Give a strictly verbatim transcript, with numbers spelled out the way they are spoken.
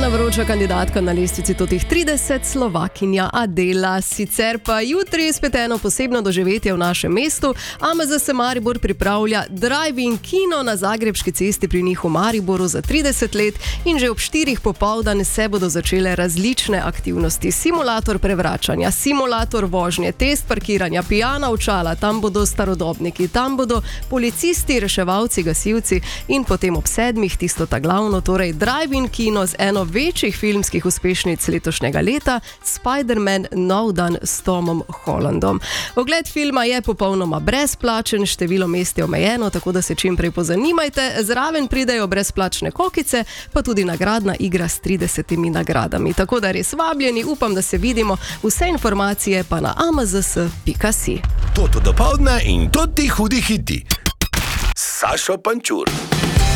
Ena vroča kandidatka na lestvici totih trideset, Slovakinja Adela. Sicer pa jutri spet eno posebno doživetje v našem mestu. A M Z S Maribor pripravlja drive-in kino na Zagrebški cesti pri njih v Mariboru za trideset let in že ob štirih popoldan se bodo začele različne aktivnosti. Simulator prevračanja, simulator vožnje, test parkiranja, pijana očala, tam bodo starodobniki, tam bodo policisti, reševalci, gasilci in potem ob sedmih tisto ta glavno, torej drive-in kino z eno večjih filmskih uspešnic letošnjega leta, Spider-Man Nov dan s Tomom Hollandom. Ogled filma je popolnoma brezplačen, število mest je omejeno, tako da se čim prej pozanimajte. Zraven pridejo brezplačne kokice, pa tudi nagradna igra s tridesetimi nagradami. Tako da res vabljeni, upam, da se vidimo. Vse informacije pa na a m z s pika si. Toto dopoldne in toti hudi hiti. Sašo Pančur.